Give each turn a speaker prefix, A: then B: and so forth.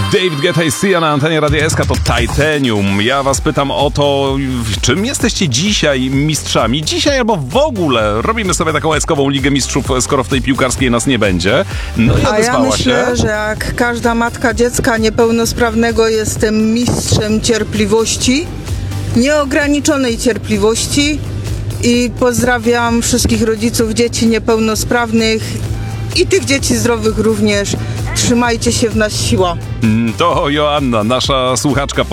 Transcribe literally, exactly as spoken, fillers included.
A: David Guetta i Sia na antenie Radia S K to Titanium. Ja was pytam o to, czym jesteście dzisiaj mistrzami? Dzisiaj albo w ogóle robimy sobie taką eskową Ligę Mistrzów, skoro w tej piłkarskiej nas nie będzie. No i
B: A ja myślę,
A: się.
B: że jak każda matka dziecka niepełnosprawnego jestem mistrzem cierpliwości, nieograniczonej cierpliwości i pozdrawiam wszystkich rodziców dzieci niepełnosprawnych i tych dzieci zdrowych również. Trzymajcie się, w nas siła.
A: To Joanna, nasza słuchaczka.